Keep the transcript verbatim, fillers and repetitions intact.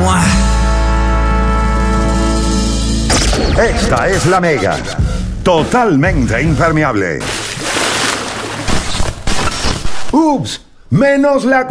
¡Mua! Esta es la Mega. Totalmente impermeable. Ups, menos la